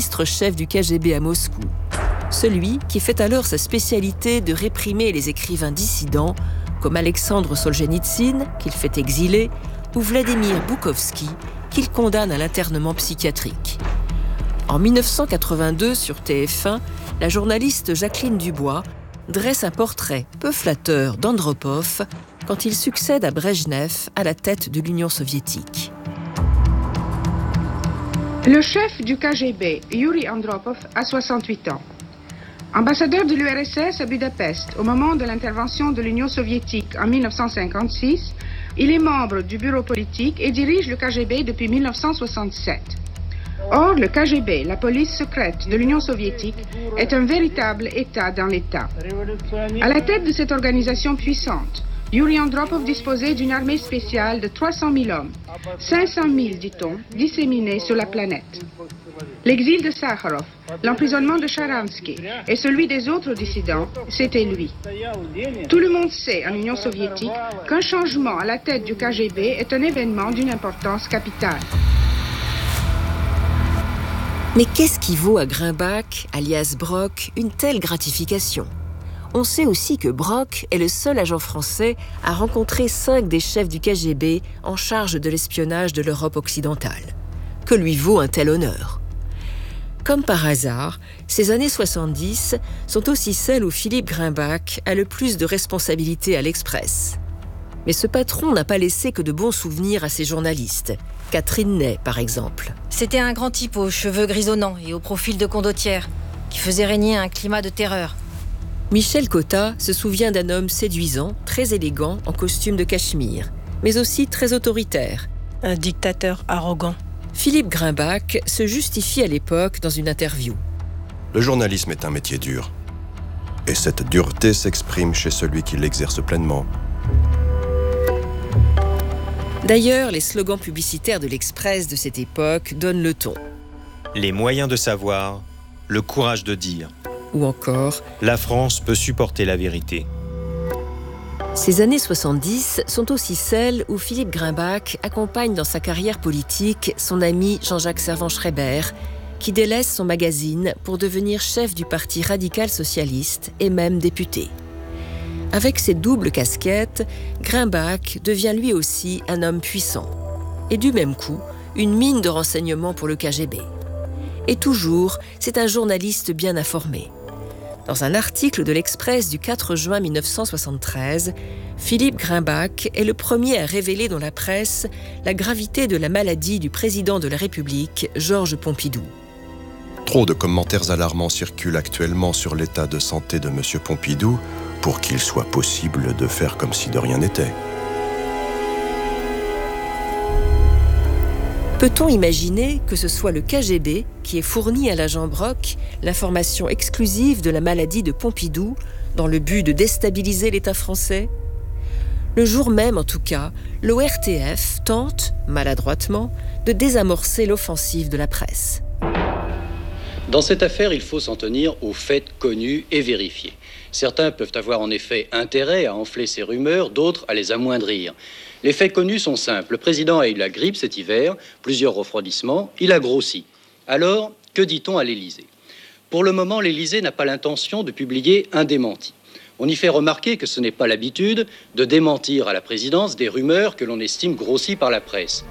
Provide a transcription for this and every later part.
ministre-chef du KGB à Moscou. Celui qui fait alors sa spécialité de réprimer les écrivains dissidents comme Alexandre Solzhenitsyn, qu'il fait exiler, ou Vladimir Boukhovski, qu'il condamne à l'internement psychiatrique. En 1982, sur TF1, la journaliste Jacqueline Dubois dresse un portrait peu flatteur d'Andropov quand il succède à Brejnev à la tête de l'Union soviétique. Le chef du KGB, Yuri Andropov, a 68 ans. Ambassadeur de l'URSS à Budapest au moment de l'intervention de l'Union soviétique en 1956, il est membre du bureau politique et dirige le KGB depuis 1967. Or, le KGB, la police secrète de l'Union soviétique, est un véritable État dans l'État. À la tête de cette organisation puissante, Yuri Andropov disposait d'une armée spéciale de 300 000 hommes, 500 000, dit-on, disséminés sur la planète. L'exil de Sakharov, l'emprisonnement de Sharansky et celui des autres dissidents, c'était lui. Tout le monde sait en Union soviétique qu'un changement à la tête du KGB est un événement d'une importance capitale. Mais qu'est-ce qui vaut à Grimbach, alias Brock, une telle gratification ? On sait aussi que Brock est le seul agent français à rencontrer 5 des chefs du KGB en charge de l'espionnage de l'Europe occidentale. Que lui vaut un tel honneur ? Comme par hasard, ces années 70 sont aussi celles où Philippe Grimbach a le plus de responsabilités à l'Express. Mais ce patron n'a pas laissé que de bons souvenirs à ses journalistes. Catherine Ney, par exemple. C'était un grand type aux cheveux grisonnants et au profil de condottière, qui faisait régner un climat de terreur. Michel Cotta se souvient d'un homme séduisant, très élégant, en costume de cachemire, mais aussi très autoritaire. Un dictateur arrogant. Philippe Grimbach se justifie à l'époque dans une interview. Le journalisme est un métier dur. Et cette dureté s'exprime chez celui qui l'exerce pleinement. D'ailleurs, les slogans publicitaires de l'Express de cette époque donnent le ton. Les moyens de savoir, le courage de dire. Ou encore, la France peut supporter la vérité. Ces années 70 sont aussi celles où Philippe Grimbach accompagne dans sa carrière politique son ami Jean-Jacques Servan-Schreiber, qui délaisse son magazine pour devenir chef du Parti radical-socialiste et même député. Avec ses doubles casquettes, Grimbach devient lui aussi un homme puissant. Et du même coup, une mine de renseignements pour le KGB. Et toujours, c'est un journaliste bien informé. Dans un article de l'Express du 4 juin 1973, Philippe Grimbach est le premier à révéler dans la presse la gravité de la maladie du président de la République, Georges Pompidou. Trop de commentaires alarmants circulent actuellement sur l'état de santé de M. Pompidou pour qu'il soit possible de faire comme si de rien n'était. Peut-on imaginer que ce soit le KGB qui ait fourni à l'agent Brock l'information exclusive de la maladie de Pompidou dans le but de déstabiliser l'État français ? Le jour même, en tout cas, l'ORTF tente, maladroitement, de désamorcer l'offensive de la presse. Dans cette affaire, il faut s'en tenir aux faits connus et vérifiés. Certains peuvent avoir en effet intérêt à enfler ces rumeurs, d'autres à les amoindrir. Les faits connus sont simples. Le président a eu la grippe cet hiver, plusieurs refroidissements, il a grossi. Alors, que dit-on à l'Élysée ? Pour le moment, l'Élysée n'a pas l'intention de publier un démenti. On y fait remarquer que ce n'est pas l'habitude de démentir à la présidence des rumeurs que l'on estime grossies par la presse.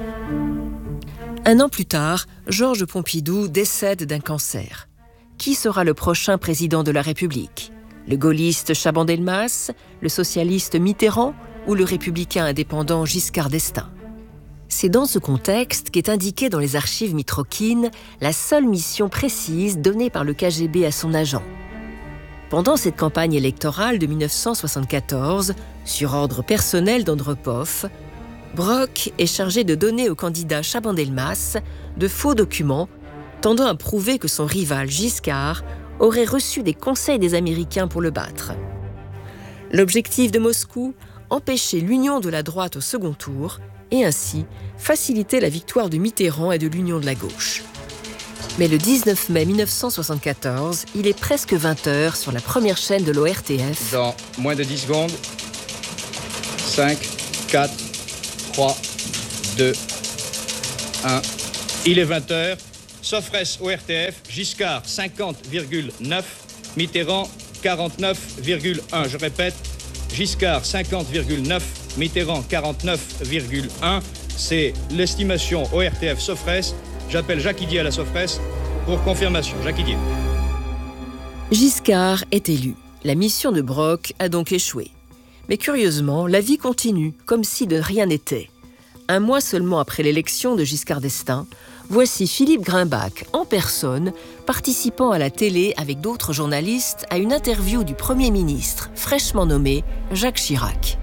Un an plus tard, Georges Pompidou décède d'un cancer. Qui sera le prochain président de la République ? Le gaulliste Chaban-Delmas, le socialiste Mitterrand ou le républicain indépendant Giscard d'Estaing. C'est dans ce contexte qu'est indiquée dans les archives Mitrokhin la seule mission précise donnée par le KGB à son agent. Pendant cette campagne électorale de 1974, sur ordre personnel d'Andropov, Brock est chargé de donner au candidat Chaban-Delmas de faux documents tendant à prouver que son rival Giscard aurait reçu des conseils des Américains pour le battre. L'objectif de Moscou, empêcher l'union de la droite au second tour et ainsi faciliter la victoire de Mitterrand et de l'union de la gauche. Mais le 19 mai 1974, il est presque 20h sur la première chaîne de l'ORTF. Dans moins de 10 secondes, 5, 4, 3, 2, 1. Il est 20h. Sofres ORTF, Giscard 50,9, Mitterrand 49,1. Je répète, Giscard 50,9, Mitterrand 49,1. C'est l'estimation ORTF Sofres. J'appelle Jacques Idier à la Sofres pour confirmation. Jacques Idier. Giscard est élu. La mission de Brock a donc échoué. Mais curieusement, la vie continue, comme si de rien n'était. Un mois seulement après l'élection de Giscard d'Estaing, voici Philippe Grimbach, en personne, participant à la télé avec d'autres journalistes à une interview du Premier ministre, fraîchement nommé Jacques Chirac.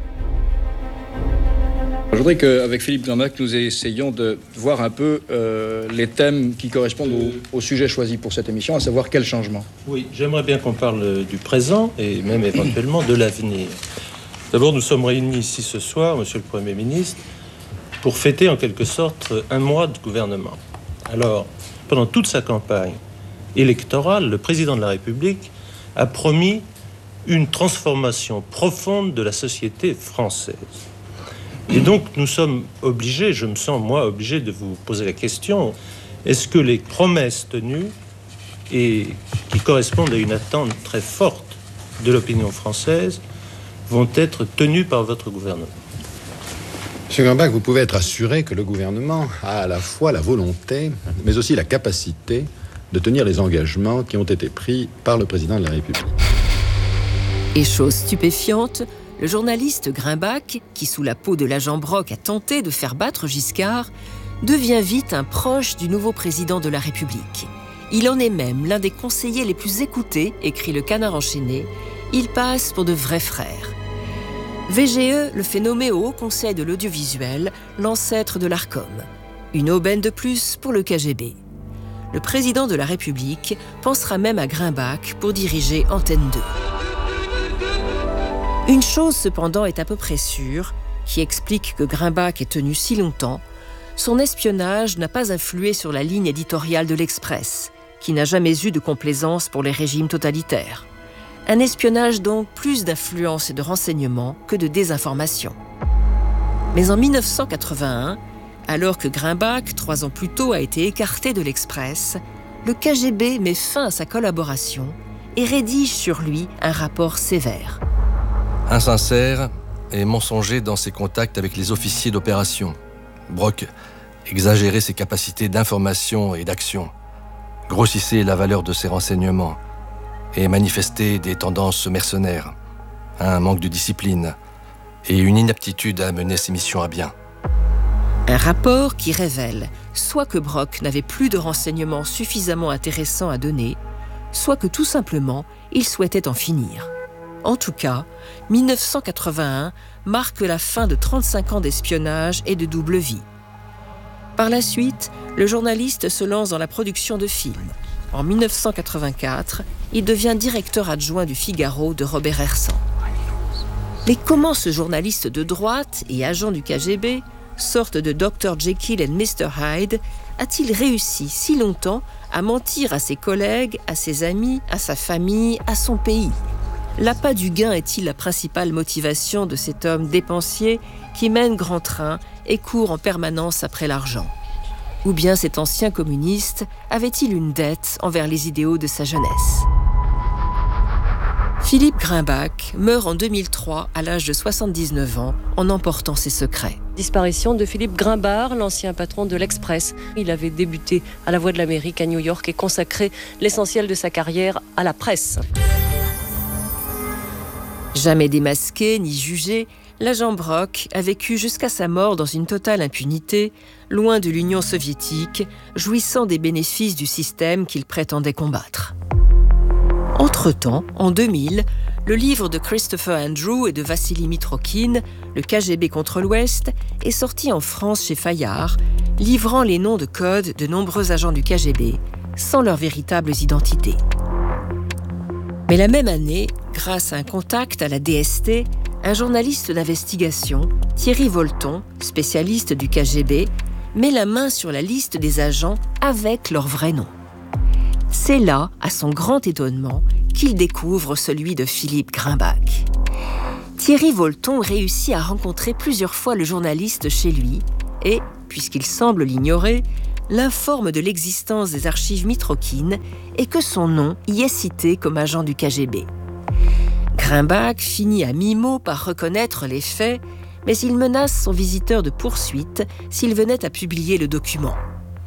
Je voudrais qu'avec Philippe Grimbach, nous essayions de voir un peu les thèmes qui correspondent au sujet choisi pour cette émission, à savoir quel changement. Oui, j'aimerais bien qu'on parle du présent et même éventuellement de l'avenir. D'abord, nous sommes réunis ici ce soir, Monsieur le Premier ministre, pour fêter en quelque sorte un mois de gouvernement. Alors, pendant toute sa campagne électorale, le président de la République a promis une transformation profonde de la société française. Et donc, nous sommes obligés, je me sens moi obligé de vous poser la question, est-ce que les promesses tenues et qui correspondent à une attente très forte de l'opinion française vont être tenues par votre gouvernement? Monsieur Grimbach, vous pouvez être assuré que le gouvernement a à la fois la volonté, mais aussi la capacité de tenir les engagements qui ont été pris par le président de la République. Et chose stupéfiante, le journaliste Grimbach, qui sous la peau de l'agent Brock a tenté de faire battre Giscard, devient vite un proche du nouveau président de la République. Il en est même l'un des conseillers les plus écoutés, écrit le Canard enchaîné. Il passe pour de vrais frères. VGE le fait nommer au Haut Conseil de l'audiovisuel, l'ancêtre de l'Arcom. Une aubaine de plus pour le KGB. Le président de la République pensera même à Grimbach pour diriger Antenne 2. Une chose cependant est à peu près sûre, qui explique que Grimbach ait tenu si longtemps, son espionnage n'a pas influé sur la ligne éditoriale de l'Express, qui n'a jamais eu de complaisance pour les régimes totalitaires. Un espionnage donc plus d'influence et de renseignement que de désinformation. Mais en 1981, alors que Grimbach, 3 ans plus tôt, a été écarté de l'Express, le KGB met fin à sa collaboration et rédige sur lui un rapport sévère. Insincère et mensonger dans ses contacts avec les officiers d'opération. Brock exagérait ses capacités d'information et d'action, grossissait la valeur de ses renseignements et manifestait des tendances mercenaires, un manque de discipline et une inaptitude à mener ses missions à bien. Un rapport qui révèle soit que Brock n'avait plus de renseignements suffisamment intéressants à donner, soit que tout simplement, il souhaitait en finir. En tout cas, 1981 marque la fin de 35 ans d'espionnage et de double vie. Par la suite, le journaliste se lance dans la production de films. En 1984, il devient directeur adjoint du Figaro de Robert Hersan. Mais comment ce journaliste de droite et agent du KGB, sorte de Dr Jekyll et Mr Hyde, a-t-il réussi si longtemps à mentir à ses collègues, à ses amis, à sa famille, à son pays ? L'appât du gain est-il la principale motivation de cet homme dépensier qui mène grand train et court en permanence après l'argent ? Ou bien cet ancien communiste avait-il une dette envers les idéaux de sa jeunesse ? Philippe Grimbach meurt en 2003 à l'âge de 79 ans en emportant ses secrets. Disparition de Philippe Grimbach, l'ancien patron de l'Express. Il avait débuté à la Voix de l'Amérique à New York et consacré l'essentiel de sa carrière à la presse. Jamais démasqué ni jugé, l'agent Brock a vécu jusqu'à sa mort dans une totale impunité, loin de l'Union soviétique, jouissant des bénéfices du système qu'il prétendait combattre. Entre-temps, en 2000, le livre de Christopher Andrew et de Vassili Mitrokhin, Le KGB contre l'Ouest, est sorti en France chez Fayard, livrant les noms de code de nombreux agents du KGB, sans leurs véritables identités. Mais la même année, grâce à un contact à la DST, un journaliste d'investigation, Thierry Volton, spécialiste du KGB, met la main sur la liste des agents avec leur vrai nom. C'est là, à son grand étonnement, qu'il découvre celui de Philippe Grimbach. Thierry Volton réussit à rencontrer plusieurs fois le journaliste chez lui et, puisqu'il semble l'ignorer, l'informe de l'existence des archives Mitrokhin et que son nom y est cité comme agent du KGB. Grumbach finit à mi-mot par reconnaître les faits, mais il menace son visiteur de poursuite s'il venait à publier le document.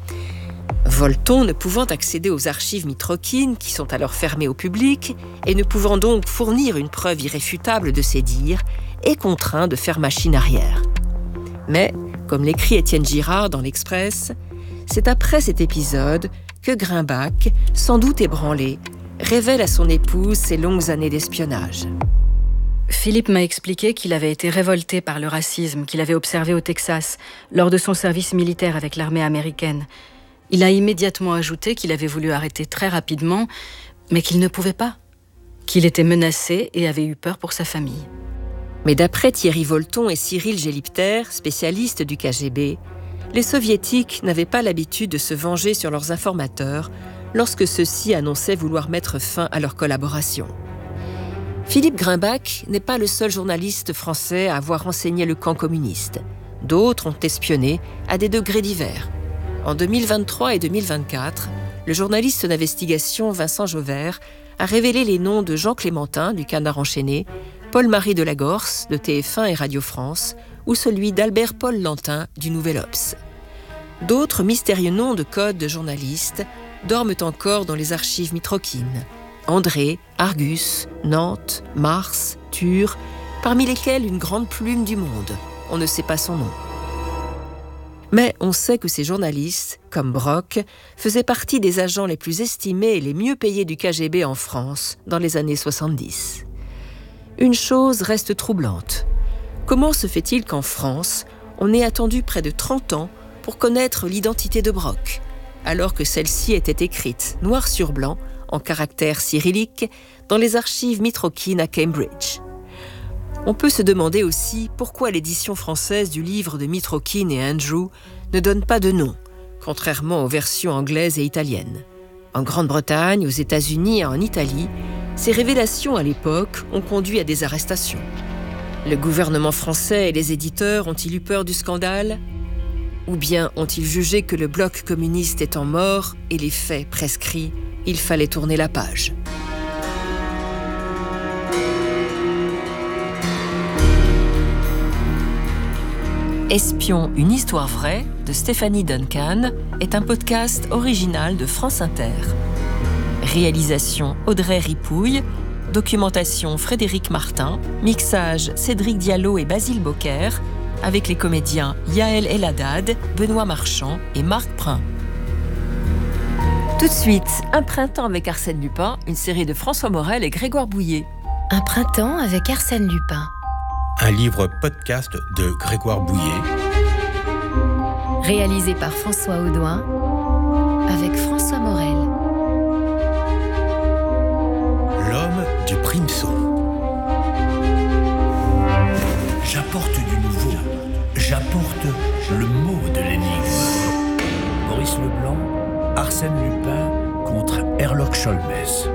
Volton, ne pouvant accéder aux archives Mitrokhin, qui sont alors fermées au public, et ne pouvant donc fournir une preuve irréfutable de ses dires, est contraint de faire machine arrière. Mais, comme l'écrit Étienne Girard dans l'Express, c'est après cet épisode que Grumbach, sans doute ébranlé, révèle à son épouse ses longues années d'espionnage. Philippe m'a expliqué qu'il avait été révolté par le racisme qu'il avait observé au Texas lors de son service militaire avec l'armée américaine. Il a immédiatement ajouté qu'il avait voulu arrêter très rapidement, mais qu'il ne pouvait pas, qu'il était menacé et avait eu peur pour sa famille. Mais d'après Thierry Volton et Cyril Gélipter, spécialistes du KGB, les soviétiques n'avaient pas l'habitude de se venger sur leurs informateurs lorsque ceux-ci annonçaient vouloir mettre fin à leur collaboration. Philippe Grumbach n'est pas le seul journaliste français à avoir renseigné le camp communiste. D'autres ont espionné à des degrés divers. En 2023 et 2024, le journaliste d'investigation Vincent Jauvert a révélé les noms de Jean Clémentin du Canard enchaîné, Paul-Marie Delagorce de TF1 et Radio France ou celui d'Albert-Paul Lantin du Nouvel Obs. D'autres mystérieux noms de code de journalistes dorment encore dans les archives Mitrokhin. André, Argus, Nantes, Mars, Tur, parmi lesquels une grande plume du monde. On ne sait pas son nom. Mais on sait que ces journalistes, comme Brock, faisaient partie des agents les plus estimés et les mieux payés du KGB en France dans les années 70. Une chose reste troublante. Comment se fait-il qu'en France, on ait attendu près de 30 ans pour connaître l'identité de Brock, alors que celle-ci était écrite noir sur blanc, en caractères cyrilliques, dans les archives Mitrokhin à Cambridge? On peut se demander aussi pourquoi l'édition française du livre de Mitrokhin et Andrew ne donne pas de nom, contrairement aux versions anglaises et italiennes. En Grande-Bretagne, aux États-Unis et en Italie, ces révélations à l'époque ont conduit à des arrestations. Le gouvernement français et les éditeurs ont-ils eu peur du scandale? Ou bien ont-ils jugé que le bloc communiste étant mort et les faits prescrits, il fallait tourner la page? Espion, une histoire vraie de Stéphanie Duncan est un podcast original de France Inter. Réalisation Audrey Ripouille, documentation Frédéric Martin, mixage Cédric Diallo et Basile Bocquer, avec les comédiens Yael Eladad, Benoît Marchand et Marc Prin. Tout de suite, Un printemps avec Arsène Lupin, une série de François Morel et Grégoire Bouillet. Un printemps avec Arsène Lupin. Un livre podcast de Grégoire Bouillet. Réalisé par François Audouin, avec François Morel. L'homme du Primson. J'apporte du nouveau. J'apporte le mot de l'énigme. Maurice Leblanc, Arsène Lupin contre Herlock Sholmès.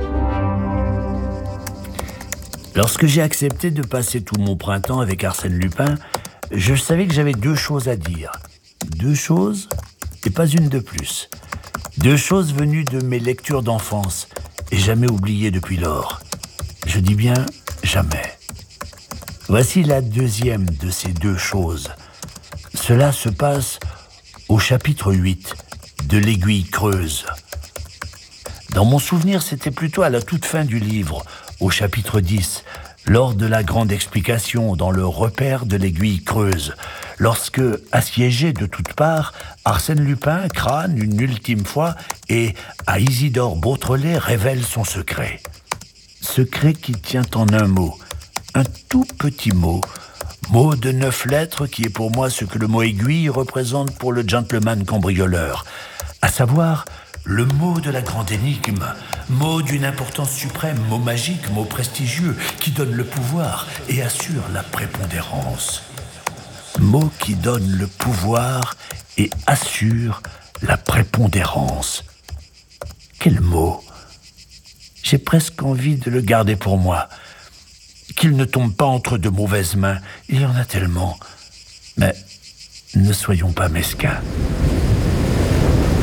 Lorsque j'ai accepté de passer tout mon printemps avec Arsène Lupin, je savais que j'avais 2 choses à dire. 2 choses et pas une de plus. 2 choses venues de mes lectures d'enfance et jamais oubliées depuis lors. Je dis bien jamais. Voici la 2e de ces 2 choses. Cela se passe au chapitre 8 de l'Aiguille creuse. Dans mon souvenir, c'était plutôt à la toute fin du livre, au chapitre 10, lors de la grande explication dans le repère de l'Aiguille creuse, lorsque, assiégé de toutes parts, Arsène Lupin crâne une ultime fois et, à Isidore Beautrelet, révèle son secret. Secret qui tient en un mot, un tout petit mot de 9 lettres qui est pour moi ce que le mot aiguille représente pour le gentleman cambrioleur, à savoir le mot de la grande énigme, mot d'une importance suprême, mot magique, mot prestigieux, qui donne le pouvoir et assure la prépondérance. Mot qui donne le pouvoir et assure la prépondérance. Quel mot! J'ai presque envie de le garder pour moi. Qu'il ne tombe pas entre de mauvaises mains, il y en a tellement. Mais ne soyons pas mesquins.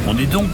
On est donc